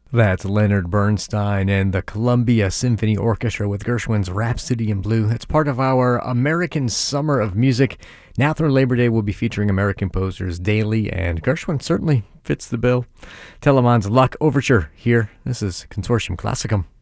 That's Leonard Bernstein and the Columbia Symphony Orchestra with Gershwin's Rhapsody in Blue. It's part of our American Summer of Music. Now through Labor Day, we'll be featuring American composers daily, and Gershwin certainly fits the bill. Telemann's Luck Overture here. This is Consortium Classicum.